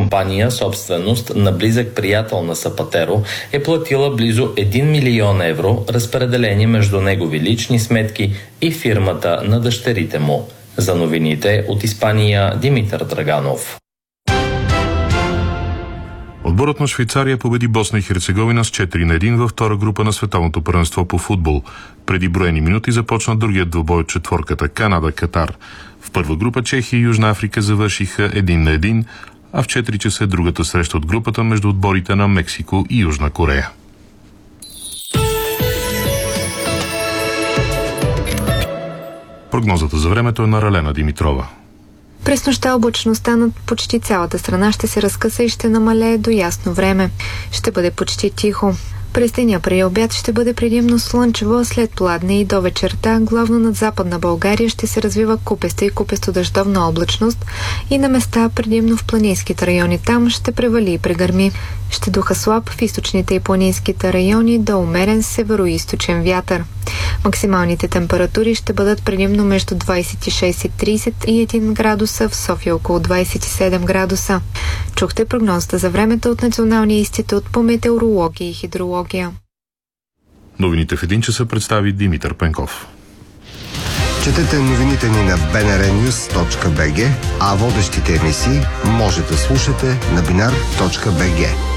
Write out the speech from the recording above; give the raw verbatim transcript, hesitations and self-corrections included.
компания, собственост на близък приятел на Сапатеро, е платила близо един милион евро, разпределени между негови лични сметки и фирмата на дъщерите му. За новините от Испания, Димитър Драганов. Отборът на Швейцария победи Босна и Херцеговина с четири на едно във втора група на световното първенство по футбол. Преди броени минути започна другият двубой от четворката Канада-Катар. В първа група Чехия и Южна Африка завършиха един на един, а в четири часа е другата среща от групата между отборите на Мексико и Южна Корея. Прогнозата за времето е на Ралена Димитрова. През нощта облачността над почти цялата страна ще се разкъса и ще намалее до ясно време. Ще бъде почти тихо. През деня при обяд ще бъде предимно слънчево, след пладне и до вечерта, главно над Западна България, ще се развива купеста и купесто-дъждовна облачност и на места предимно в планинските райони. Там ще превали и прегърми. Ще духа слаб в източните и планинските райони до умерен северо-източен вятър. Максималните температури ще бъдат предимно между двадесет и шест и тридесет и един градуса, в София около двадесет и седем градуса. Чухте прогнозата за времето от Националния институт по метеорология и хидрология. Новините в един часа представи Димитър Пенков. Четете новините ни на би ен ар нюз точка би джи, а водещите емисии може да слушате на бинар точка би джи.